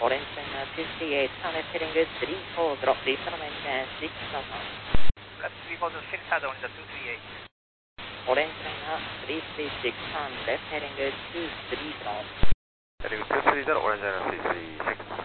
Orange China 238, turn left heading 340, please turn maintain 611. 340, still start on the 238. Orange China 336, turn left heading 230. Heading 230, Orange China 336.